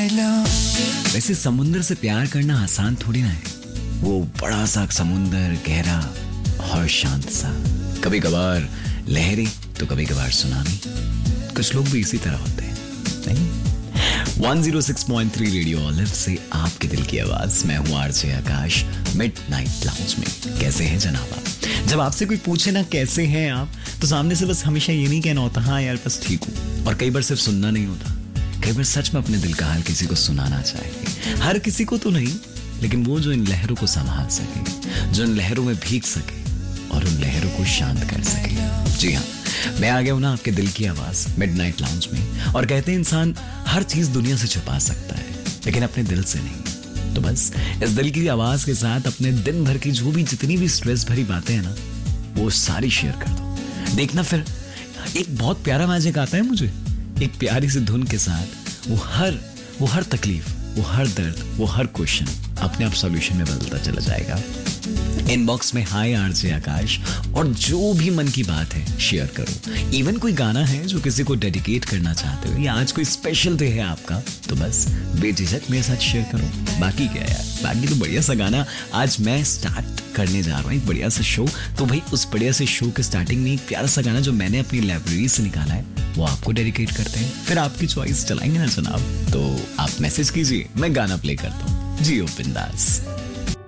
वैसे समुंदर से प्यार करना आसान थोड़ी ना है। वो बड़ा सा समुंदर, गहरा और शांत सा, कभी कभार लहरी तो कभी कभार सुनामी। कुछ लोग भी इसी तरह होते हैं, नहीं? 106.3 रेडियो ऑलिव से आपके दिल की आवाज। मैं हूँ आरजे आकाश, मिडनाइट लाउंज में। कैसे हैं जनाब आप? जब आपसे कोई पूछे ना कैसे हैं आप, तो सामने से बस हमेशा ये नहीं कहना होता हाँ यार बस ठीक हूँ। और कई बार सिर्फ सुनना नहीं होता, कई बार सच में अपने दिल का हाल किसी को सुनाना चाहिए। हर किसी को तो नहीं, लेकिन वो जो इन लहरों को संभाल सके, जो इन लहरों में भीग सके और उन लहरों को शांत कर सके। जी हाँ, मैं आ गया हूं ना आपके दिल की आवाज मिडनाइट लाउंज में। और कहते हैं इंसान हर चीज दुनिया से छुपा सकता है, लेकिन अपने दिल से नहीं। तो बस इस दिल की आवाज के साथ अपने दिन भर की जो भी जितनी भी स्ट्रेस भरी बातें हैं ना, वो सारी शेयर कर दो। देखना फिर एक बहुत प्यारा मैजिक आता है मुझे, एक प्यारी सी धुन के साथ वो हर तकलीफ, वो हर दर्द, वो हर क्वेश्चन अपने आप सॉल्यूशन में बदलता चला जाएगा। इनबॉक्स में हाय आरजे आकाश और जो भी मन की बात है शेयर करो। इवन कोई गाना है जो किसी को डेडिकेट करना चाहते हो, या आज कोई स्पेशल डे है आपका, तो बस बेझिझक मेरे साथ शेयर करो। बाकी क्या यार, बाकी तो बढ़िया सा गाना आज मैं स्टार्ट करने जा रहा हूँ, एक बढ़िया सा शो। तो भाई उस बढ़िया से शो के स्टार्टिंग में एक प्यारा सा गाना जो मैंने अपनी लाइब्रेरी से निकाला है, वो आपको डेडिकेट करते हैं। फिर आपकी चॉइस चलाएंगे ना जनाब, तो आप मैसेज कीजिए, मैं गाना प्ले करता हूँ। जियो बिंदास।